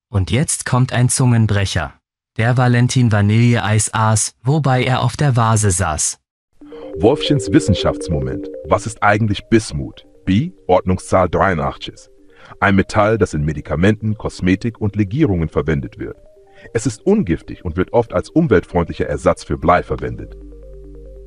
Und jetzt kommt ein Zungenbrecher. Der Valentin Vanilleeis aß, wobei er auf der Vase saß. Wolfchens Wissenschaftsmoment. Was ist eigentlich Bismut? Bi, Ordnungszahl 83. Ein Metall, das in Medikamenten, Kosmetik und Legierungen verwendet wird. Es ist ungiftig und wird oft als umweltfreundlicher Ersatz für Blei verwendet.